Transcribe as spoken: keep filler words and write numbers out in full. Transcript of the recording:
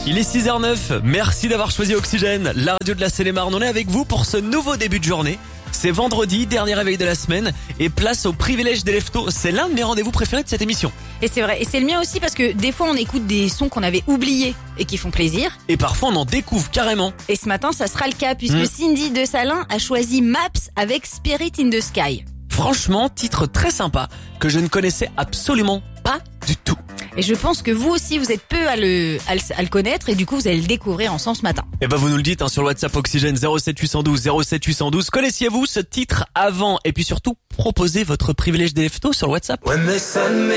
Il est six heures neuf, merci d'avoir choisi Oxygène, la radio de la Seine-et-Marne. On est avec vous pour ce nouveau début de journée. C'est vendredi, dernier réveil de la semaine, et place au privilège des leftos. C'est l'un de mes rendez-vous préférés de cette émission. Et c'est vrai, et c'est le mien aussi parce que des fois on écoute des sons qu'on avait oubliés et qui font plaisir. Et parfois on en découvre carrément. Et ce matin ça sera le cas puisque Mmh. Cindy de Salins a choisi Maps avec Spirit in the Sky. Franchement, titre très sympa, que je ne connaissais absolument pas du tout. Et je pense que vous aussi vous êtes peu à le, à le, à le connaître et du coup vous allez le découvrir ensemble ce matin. Et ben vous nous le dites hein, sur le WhatsApp Oxygène zéro sept huit un deux zéro sept huit un deux. Connaissiez-vous ce titre avant? Et puis surtout, proposez votre privilège des leftos sur le WhatsApp.